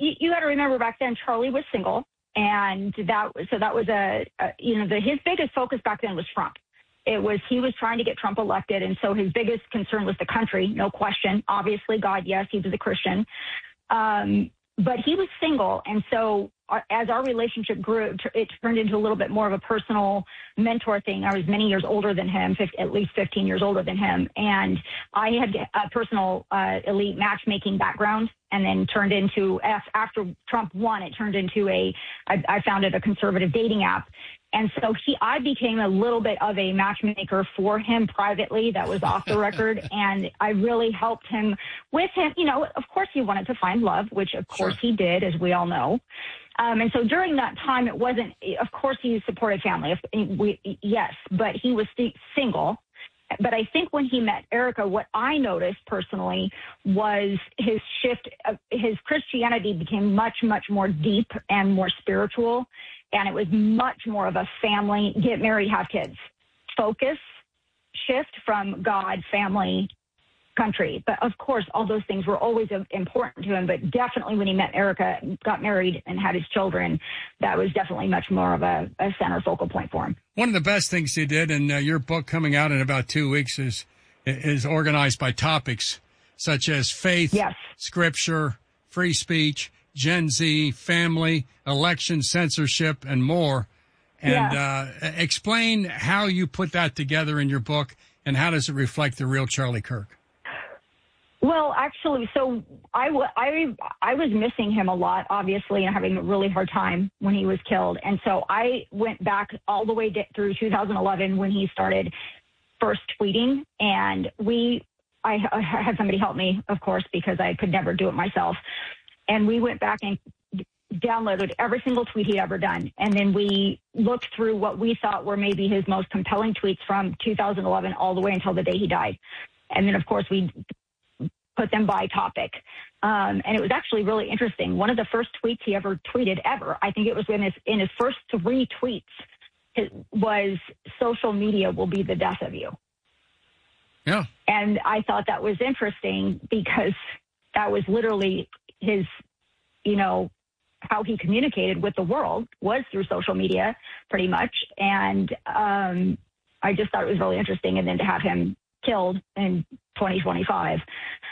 you got to remember back then, Charlie was single. And that was his biggest focus back then was Trump. He was trying to get Trump elected. And so his biggest concern was the country, no question. Obviously, God, yes, he was a Christian. But he was single. And so as our relationship grew, it turned into a little bit more of a personal mentor thing. I was many years older than him, at least 15 years older than him. And I had a personal elite matchmaking background, and then turned into, after Trump won, it turned into I founded a conservative dating app. And so I became a little bit of a matchmaker for him privately. That was off the record. And I really helped him with him. Of course he wanted to find love, which of course he did, as we all know. And so during that time, it wasn't, of course he supported family. Yes, but he was single. But I think when he met Erica, what I noticed personally was his shift. His Christianity became much, much more deep and more spiritual. And it was much more of a family, get married, have kids, focus, shift from God, family, country. But of course, all those things were always important to him. But definitely when he met Erica, got married and had his children, that was definitely much more of a center focal point for him. One of the best things he did, and your book coming out in about 2 weeks is organized by topics such as faith, scripture, free speech, Gen Z, family, election, censorship, and more. And explain how you put that together in your book, and how does it reflect the real Charlie Kirk? Well, actually, so I was missing him a lot, obviously, and having a really hard time when he was killed. And so I went back all the way through 2011 when he started first tweeting. And I had somebody help me, of course, because I could never do it myself. And we went back and downloaded every single tweet he'd ever done. And then we looked through what we thought were maybe his most compelling tweets from 2011 all the way until the day he died. And then, of course, we put them by topic. And it was actually really interesting. One of the first tweets he ever tweeted I think it was in his first 3 tweets, it was social media will be the death of you. Yeah. And I thought that was interesting because that was literally his, how he communicated with the world was through social media pretty much. And I just thought it was really interesting. And then to have him killed in 2025.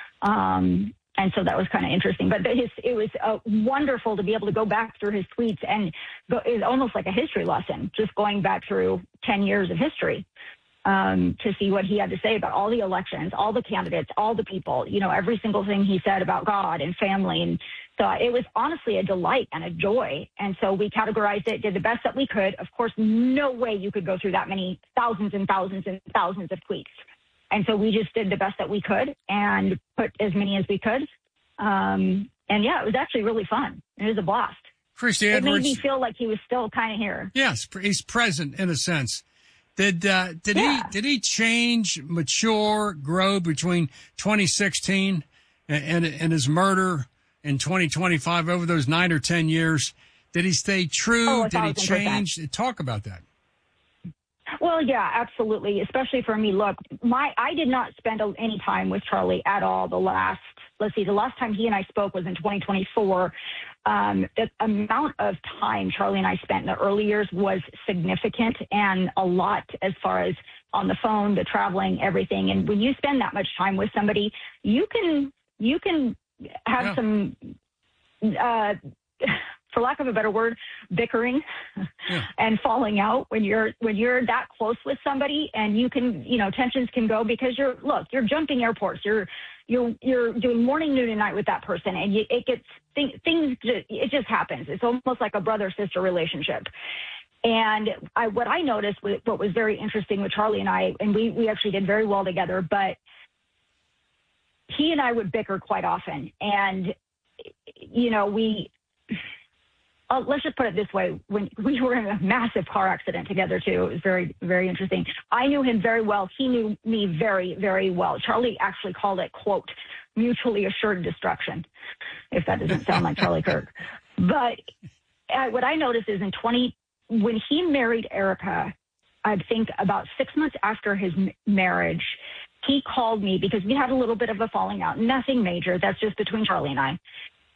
And so that was kind of interesting. But it was wonderful to be able to go back through his tweets, and it was almost like a history lesson, just going back through 10 years of history to see what he had to say about all the elections, all the candidates, all the people, every single thing he said about God and family. And so it was honestly a delight and a joy. And so we categorized it, did the best that we could. Of course, no way you could go through that many thousands and thousands and thousands of tweets. And so we just did the best that we could and put as many as we could. And it was actually really fun. It was a blast. Christy Edwards. It made me feel like he was still kind of here. Yes, he's present in a sense. Did he change, mature, grow between 2016 and his murder in 2025 over those 9 or 10 years? Did he stay true? Did he change? Talk about that. Well, yeah, absolutely. Especially for me. Look, I did not spend any time with Charlie at all. The last time he and I spoke was in 2024. The amount of time Charlie and I spent in the early years was significant, and a lot as far as on the phone, the traveling, everything. And when you spend that much time with somebody, you can have some, for lack of a better word, bickering and falling out when you're that close with somebody, and you can, tensions can go because you're jumping airports, you're doing morning, noon, and night with that person, and it just happens. It's almost like a brother-sister relationship. And what I noticed, what was very interesting with Charlie and I, and we actually did very well together, but he and I would bicker quite often. And, let's just put it this way. When we were in a massive car accident together, too, it was very, very interesting. I knew him very well. He knew me very, very well. Charlie actually called it, quote, mutually assured destruction, if that doesn't sound like Charlie Kirk. But what I noticed is when he married Erica, I think about 6 months after his marriage, he called me because we had a little bit of a falling out, nothing major. That's just between Charlie and I.